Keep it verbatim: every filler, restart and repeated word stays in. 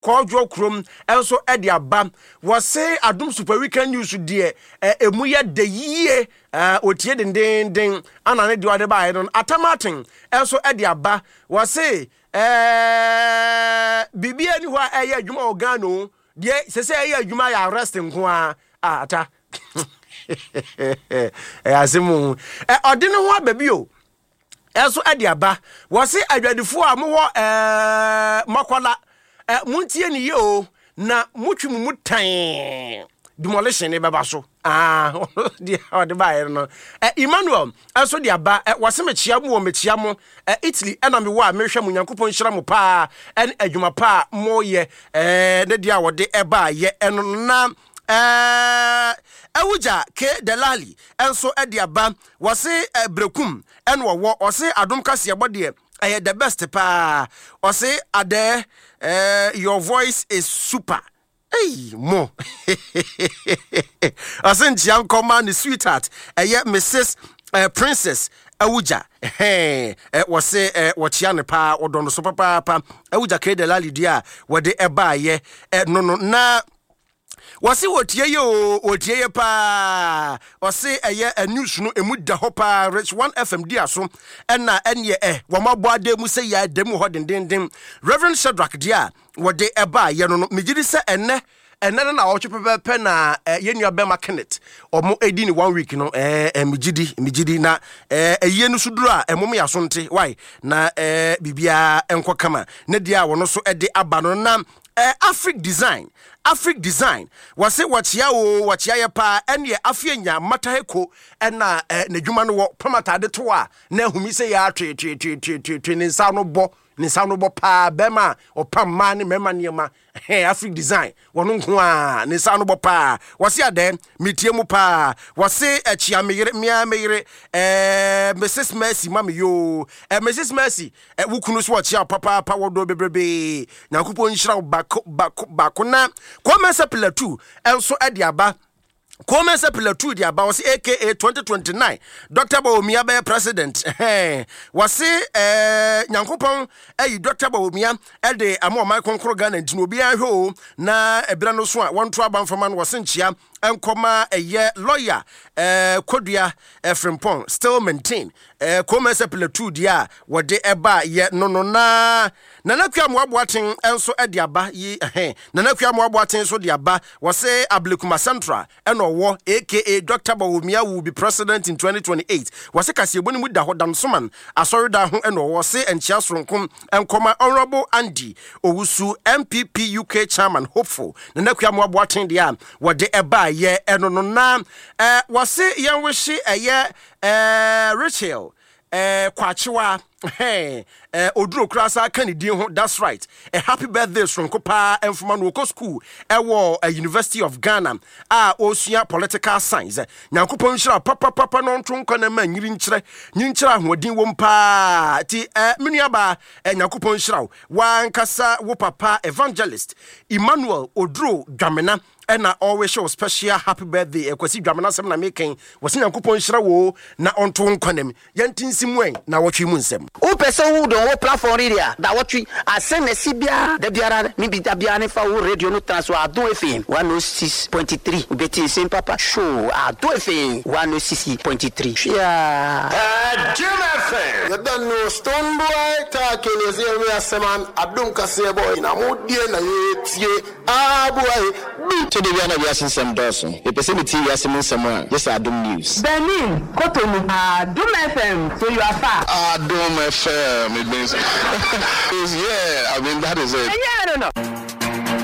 Kodwo Krom enso e de aba wo se Adom Super Weekend News de emu ye de yie otie den den den ana ne de ode ba ye no atamaten enso e de aba wo se eh bibia ni ho a eye adwuma organo de se se eye adwuma ya arrest nko a ata eh asimu eh ode ne ho aba bi o enso e de aba wo se adwadifo a mo wo eh makwala eh muntie ni ye o na mutwum mutan demolition e beba so ah di ode ba ye no eh Emmanuel enso de aba eh wose me chia mu o me chia mu eh Italy ena me wa me hwe mu Nyankopon hyira mu pa en adwuma pa mo ye eh ne dia wode e ba ye eno na eh Ewuja ke Delali enso e de aba wose brekum en wo wo ose Adom kase bode eh the best pa ose ade eh your voice is super. Hey, mo. Asentia nkoma ni sweetheart. Eye Missus Uh, Princess Ewuja. Hey, eh wose eh wochia ne pa odono so papa pa. Ewuja ke Delali dia wode eba ye eh no no na wase wotie ye o wotie ye pa wase eye a news no emu da ho pa Rich one F M dia so ena enye eh womabo ade mu se ya dem ho den den den Reverend Shadrack dia wode eba ye no no megiri se enne enne na wochwe pepe na ye nua be Kenneth omo edi ni one week no eh megidi megidi na eh eye no suduru a emom ya so nte why na eh bibia enko kama ne dia wono so ede aba no na eh Afric design Afric design wase wachia o wachia ye pa ene afianya mataheko ena n'adwuma no wo pamata de to a na humi se ya twe twe twe twe twe ne nsa no bo ne nsa no bo pa bema opam ma ne mema niema eh Afric design wono nko a ne nsa no bo pa wase ade metie mu pa wase achia meyire mia meyire eh Missus Mercy mama yo eh Missus Mercy eh wukunu so wachia papa pa wodo bebrebe Nyankopon nhyira bako bako bako na Komensa Pillar two enso ade aba Komensa Pillar two dia ba wase aka twenty twenty-nine Doctor Bawumia be president eh wase eh Nyankopon eh Doctor Bawumia e de amo mai konkro Ghana ntino obi ahwe na ebira no so a wonto abanfama no wase nchia enkoma eye lawyer eh Kodua Efrempon still maintain eh Komensa Pillar two dia wode eba ye no no na Nanakwa Moaboaten enso e de aba yi eh Nanakwa Moaboaten so de aba wase Ablekuma Central eno wo aka Doctor Bawumia will be president in twenty twenty-eight wase kaseboni mu da hodam soman asori da ho eno wo se enchia soronkom enkoma honorable Andy Owusu M P P U K chairman hopeful Nanakwa Moaboaten dia wode eba ye eno no na eh wase yenwishi eye eh Rachel eh kwachiwa hey eh oduro krasa kanidi ho that's right a happy birthday sonko pa enfuma no ko school e wo a University of Ghana a osua political science Nyankopon hira papa papa no nto nkwa na ma nyiri nkyere nyiri nkyere ahodin wo mpa ti eh menuaba eh Nyankopon hira wa nkasa wo papa evangelist Emmanuel Oduro Dwamena ena always show special happy birthday e kwasi Dwamena sem na making wasi Nyankopon hira wo na onto nkwa nem yantinsimu en na wotwe mu nsem o person who don't platform area that what we asem na sibia de biara mi bi da biara ne fa wo radio no transfer Adom F M one oh six point three ubeti sim papa show Adom F M one oh six point three yeah Adom F M you don't know Stone Boy talking is here we aseman Adom kase boy na modie na yetie ah boy to the biara we asem doson e person mi ti asem nsem a yes Adom news Benin Cotonou Adom F M so you are far Adom F M it means yeah I mean that is it yeah no no